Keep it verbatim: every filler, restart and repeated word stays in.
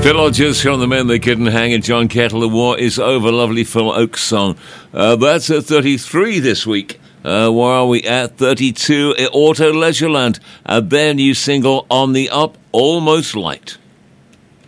Phil Hodges from The Men That Couldn't Hang and John Kettle. The War Is Over. Lovely Phil Oakes song. Uh, that's at thirty-three this week. Uh, where are we at? thirty-two. Auto Leisureland. Uh, their new single, On the Up, Almost Light.